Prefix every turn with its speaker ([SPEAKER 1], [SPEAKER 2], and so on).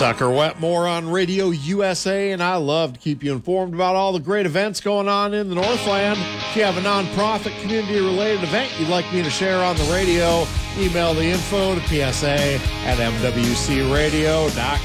[SPEAKER 1] Tucker Wetmore on Radio USA, and I love to keep you informed about all the great events going on in the Northland. If you have a nonprofit community-related event you'd like me to share on the radio, email the info to psa@mwcradio.com.